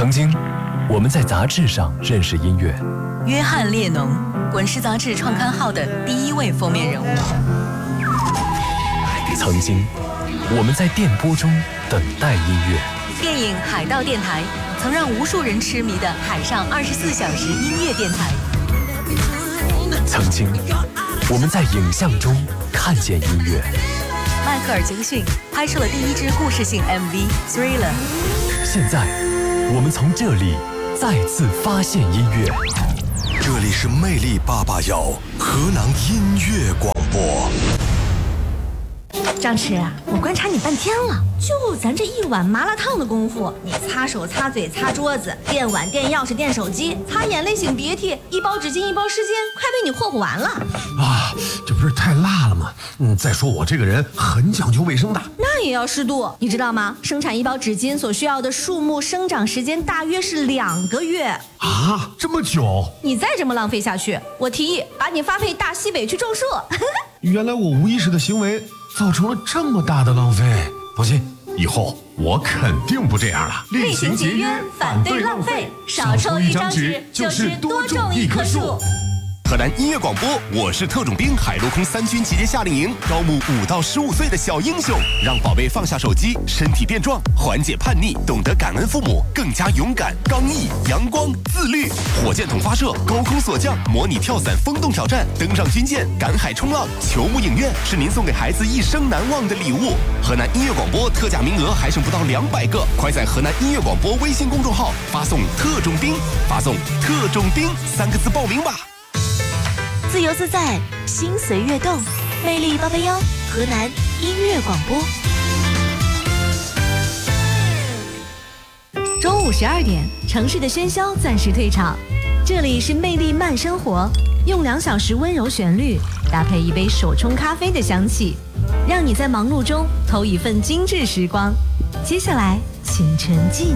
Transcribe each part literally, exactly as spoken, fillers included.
曾经，我们在杂志上认识音乐。 约翰列侬，滚石杂志创刊号的第一位封面人物。 曾经，我们在电波中等待音乐。 电影《海盗电台》曾让无数人痴迷的海上二十四小时音乐电台。 曾经，我们在影像中看见音乐。 迈克尔·杰克逊拍摄了第一支故事性 M V《Thriller》。 现在，我们从这里再次发现音乐。 这里是魅力八八幺河南音乐广播。 张弛啊，我观察你半天了，就咱这一碗麻辣烫的功夫，你擦手、擦嘴、擦桌子，垫碗、垫钥匙、垫手机，擦眼泪、擤鼻涕，一包纸巾、一包湿巾，快被你霍霍完了啊！这不是太辣了吗？嗯，再说我这个人很讲究卫生的， 那也要适度，你知道吗？生产一包纸巾所需要的树木生长时间大约是两个月啊，这么久？ 你再这么浪费下去，我提议把你发配大西北去种树。 原来我无意识的行为造成了这么大的浪费。放心，以后我肯定不这样了。 厉行节约，反对浪费，少抽一张纸就是多种一棵树。 河南音乐广播，我是特种兵海陆空三军集结夏令营，招募五到十五岁的小英雄，让宝贝放下手机，身体变壮，缓解叛逆，懂得感恩父母，更加勇敢、刚毅、阳光、自律。火箭筒发射、高空锁降、模拟跳伞、风洞挑战，登上军舰、赶海冲浪、球幕影院，是您送给孩子一生难忘的礼物。河南音乐广播特价名额还剩不到两百个，快在河南音乐广播微信公众号发送“特种兵”，发送“特种兵”三个字报名吧。 自由自在，心随悦动，魅力八八幺，河南音乐广播。 中午十二点，城市的喧嚣暂时退场，这里是魅力慢生活，用两小时温柔旋律搭配一杯手冲咖啡的香气，让你在忙碌中偷一份精致时光。接下来，请沉浸。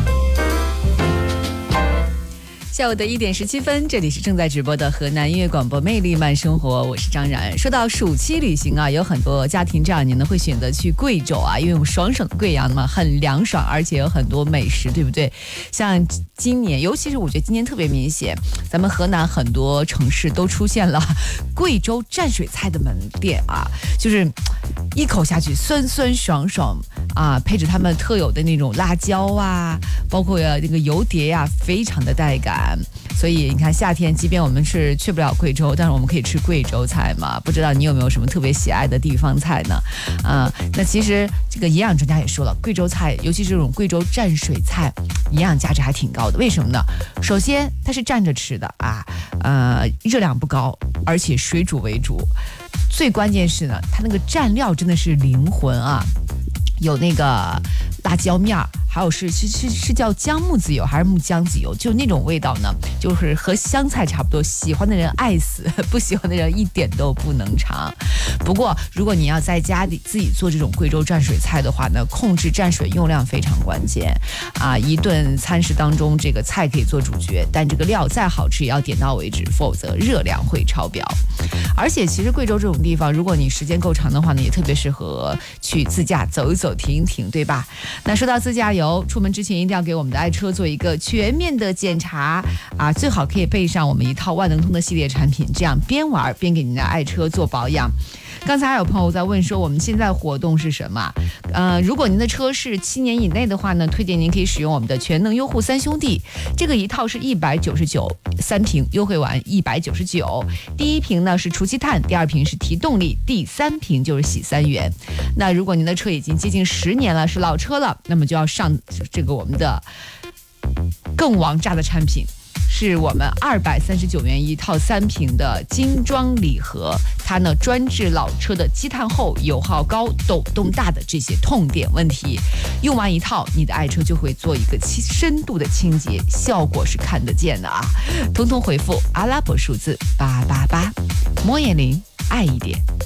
下午的一点十七分，这里是正在直播的河南音乐广播魅力慢生活，我是张然。说到暑期旅行啊，有很多家庭这两年呢会选择去贵州啊，因为我们爽省的贵阳嘛，很凉爽，而且有很多美食，对不对？像今年，尤其是我觉得今年特别明显，咱们河南很多城市都出现了贵州蘸水菜的门店啊，就是一口下去酸酸爽爽啊，配着他们特有的那种辣椒啊，包括那个油碟呀、啊，非常的带感。所以你看，夏天即便我们是去不了贵州，但是我们可以吃贵州菜嘛。不知道你有没有什么特别喜爱的地方菜呢？啊、呃，那其实这个营养专家也说了，贵州菜，尤其是这种贵州蘸水菜，营养价值还挺高的。为什么呢？首先它是蘸着吃的啊，呃，热量不高，而且水煮为主。最关键是呢，它那个蘸料真的是灵魂啊。有那个辣椒面儿，还有是是是是叫姜木子油还是木姜子油，就那种味道呢，就是和香菜差不多。喜欢的人爱死，不喜欢的人一点都不能尝。不过，如果你要在家里自己做这种贵州蘸水菜的话呢，控制蘸水用量非常关键啊！一顿餐食当中，这个菜可以做主角，但这个料再好吃也要点到为止，否则热量会超标。而且，其实贵州这种地方，如果你时间够长的话呢，也特别适合去自驾走一走。停一停，对吧？那说到自驾游，出门之前一定要给我们的爱车做一个全面的检查啊，最好可以备上我们一套万能通的系列产品，这样边玩边给您的爱车做保养。刚才还有朋友在问说，我们现在活动是什么？呃，如果您的车是七年以内的话呢，推荐您可以使用我们的全能优护三兄弟，这个一套是一百九十九，三瓶优惠完一百九十九。第一瓶呢是除漆碳，第二瓶是提动力，第三瓶就是洗三元。那如果您的车已经接近十年了，是老车了，那么就要上这个我们的更王炸的产品。是我们二百三十九元一套三瓶的精装礼盒，它呢专治老车的积碳厚、油耗高、抖动大的这些痛点问题。用完一套，你的爱车就会做一个深度的清洁，效果是看得见的啊！通通回复阿拉伯数字八八八，莫言林，爱一点。